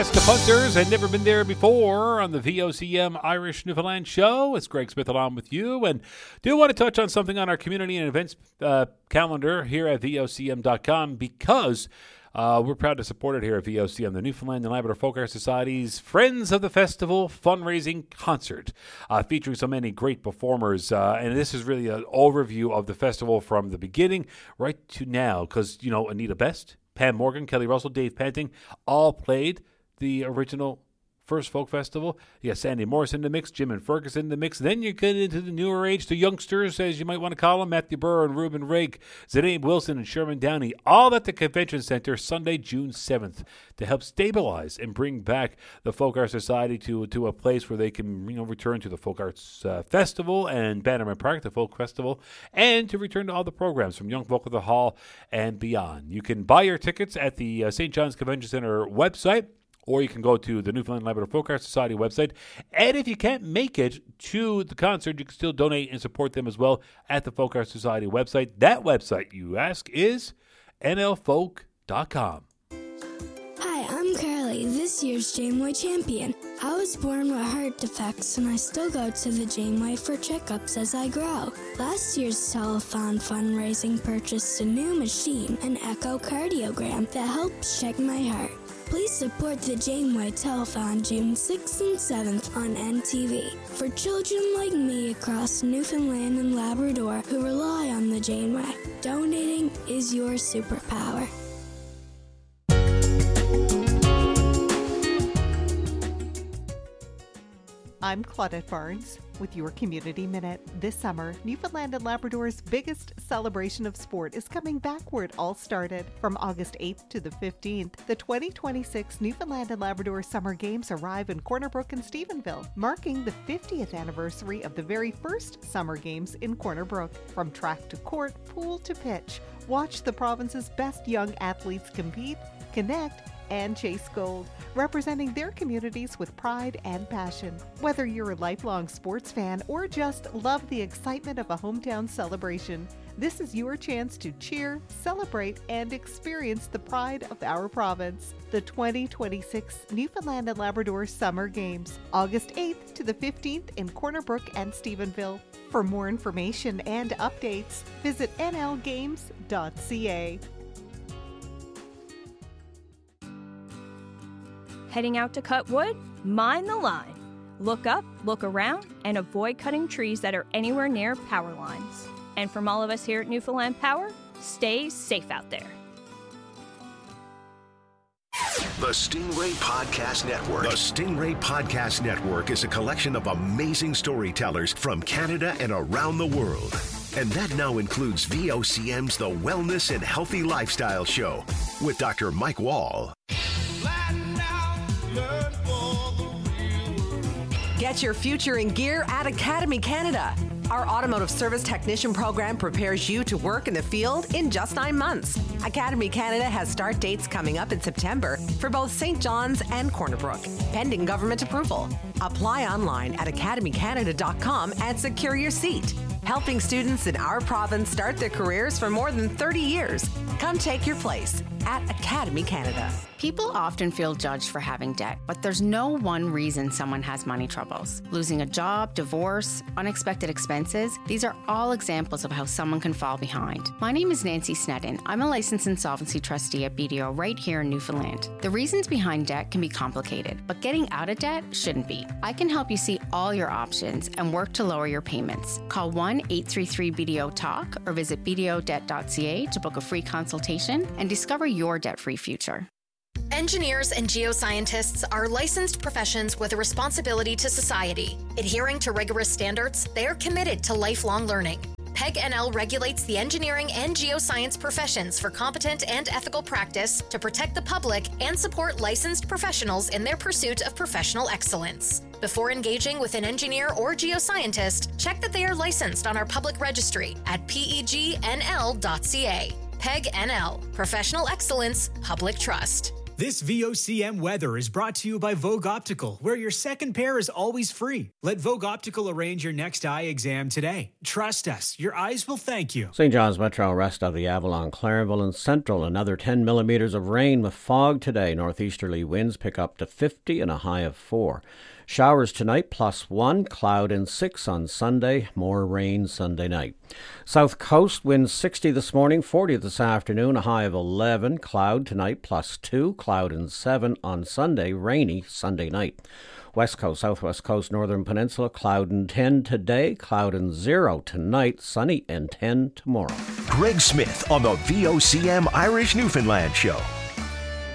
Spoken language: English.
The punters had never been there before on the VOCM Irish Newfoundland show. It's Greg Smith along with you, and do want to touch on something on our community and events calendar here at VOCM.com because we're proud to support it here at VOCM, the Newfoundland and Labrador Folk Art Society's Friends of the Festival fundraising concert, featuring so many great performers. And this is really an overview of the festival from the beginning right to now because, you know, Anita Best, Pam Morgan, Kelly Russell, Dave Panting all played the original first folk festival. You got Sandy Morris in the mix, Jim and Ferguson in the mix. Then you get into the newer age, the youngsters, as you might want to call them, Matthew Burr and Reuben Rigg, Zanae Wilson and Sherman Downey, all at the Convention Center Sunday, June 7th to help stabilize and bring back the Folk Arts Society to a place where they can, you know, return to the Folk Arts Festival and Bannerman Park, the Folk Festival, and to return to all the programs from Young Folk of the Hall and beyond. You can buy your tickets at the St. John's Convention Center website, or you can go to the Newfoundland Labrador Folk Arts Society website. And if you can't make it to the concert, you can still donate and support them as well at the Folk Arts Society website. That website, you ask, is nlfolk.com. Hi, I'm Carly, this year's Janeway champion. I was born with heart defects, and I still go to the Janeway for checkups as I grow. Last year's telethon fundraising purchased a new machine, an echocardiogram, that helps check my heart. Please support the Janeway Telethon June 6th and 7th on NTV for children like me across Newfoundland and Labrador who rely on the Janeway. Donating is your superpower. I'm Claudette Barnes with your Community Minute. This summer, Newfoundland and Labrador's biggest celebration of sport is coming back where it all started. From August 8th to the 15th, the 2026 Newfoundland and Labrador Summer Games arrive in Corner Brook and Stephenville, marking the 50th anniversary of the very first Summer Games in Corner Brook. From track to court, pool to pitch, watch the province's best young athletes compete, connect, and chase gold, representing their communities with pride and passion. Whether you're a lifelong sports fan or just love the excitement of a hometown celebration, this is your chance to cheer, celebrate, and experience the pride of our province. The 2026 Newfoundland and Labrador Summer Games, August 8th to the 15th in Corner Brook and Stephenville. For more information and updates, visit nlgames.ca. Heading out to cut wood? Mind the line. Look up, look around, and avoid cutting trees that are anywhere near power lines. And from all of us here at Newfoundland Power, stay safe out there. The Stingray Podcast Network. The Stingray Podcast Network is a collection of amazing storytellers from Canada and around the world. And that now includes VOCM's The Wellness and Healthy Lifestyle Show with Dr. Mike Wall. Get your future in gear at Academy Canada. Our automotive service technician program prepares you to work in the field in just 9 months. Academy Canada has start dates coming up in September for both St. John's and Corner Brook, pending government approval. Apply online at academycanada.com and secure your seat. Helping students in our province start their careers for more than 30 years. Come take your place at Academy Canada. People often feel judged for having debt, but there's no one reason someone has money troubles. Losing a job, divorce, unexpected expenses, these are all examples of how someone can fall behind. My name is Nancy Sneddon. I'm a licensed insolvency trustee at BDO right here in Newfoundland. The reasons behind debt can be complicated, but getting out of debt shouldn't be. I can help you see all your options and work to lower your payments. Call 1-833-BDO-TALK or visit bdodebt.ca to book a free consultation and discover your debt-free future. Engineers and geoscientists are licensed professions with a responsibility to society. Adhering to rigorous standards, they are committed to lifelong learning. PEG NL regulates the engineering and geoscience professions for competent and ethical practice to protect the public and support licensed professionals in their pursuit of professional excellence. Before engaging with an engineer or geoscientist, check that they are licensed on our public registry at pegnl.ca. PEG NL, Professional Excellence, Public Trust. This VOCM weather is brought to you by Vogue Optical, where your second pair is always free. Let Vogue Optical arrange your next eye exam today. Trust us, your eyes will thank you. St. John's Metro rest of the Avalon, Clarenville and Central. Another 10 millimeters of rain with fog today. Northeasterly winds pick up to 50 and a high of 4. Showers tonight, +1, cloud and 6 on Sunday, more rain Sunday night. South Coast, winds 60 this morning, 40 this afternoon, a high of 11, cloud tonight, +2, cloud and 7 on Sunday, rainy Sunday night. West Coast, Southwest Coast, Northern Peninsula, cloud and 10 today, cloud and 0 tonight, sunny and 10 tomorrow. Greg Smith on the VOCM Irish Newfoundland Show.